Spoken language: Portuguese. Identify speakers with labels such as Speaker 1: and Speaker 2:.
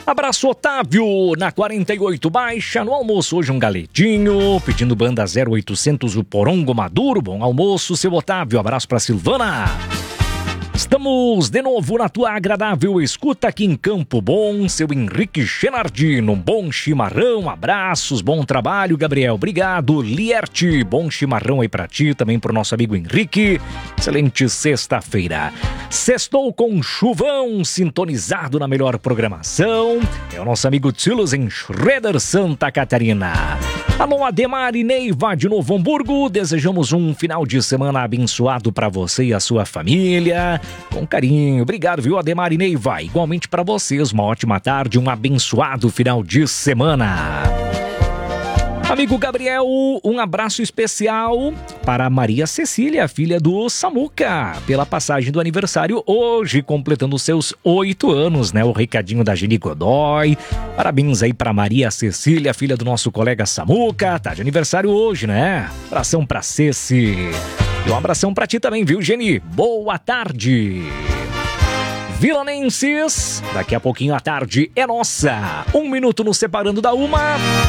Speaker 1: Abraço, Otávio, na 48 Baixa, no almoço hoje um galetinho, pedindo banda 0800 o Porongo Maduro, bom almoço, seu Otávio, abraço pra Silvana. Estamos de novo na tua agradável escuta aqui em Campo Bom, seu Henrique Chenardino, um bom chimarrão, abraços, bom trabalho, Gabriel, obrigado, Lierte, bom chimarrão aí pra ti, também pro nosso amigo Henrique, excelente sexta-feira. Sextou com chuvão, sintonizado na melhor programação, é o nosso amigo Tilos em Schroeder, Santa Catarina. Alô, Ademar e Neiva de Novo Hamburgo, desejamos um final de semana abençoado para você e a sua família, com carinho. Obrigado, viu, Ademar e Neiva? Igualmente para vocês, uma ótima tarde, um abençoado final de semana. Amigo Gabriel, um abraço especial para Maria Cecília, filha do Samuca, pela passagem do aniversário hoje, completando seus 8 anos, né? O recadinho da Geni Godoy. Parabéns aí para Maria Cecília, filha do nosso colega Samuca. Tá de aniversário hoje, né? Abração pra Ceci. E um abração pra ti também, viu, Geni? Boa tarde. Vilanenses, daqui a pouquinho a tarde é nossa. 1 minuto nos separando da 1.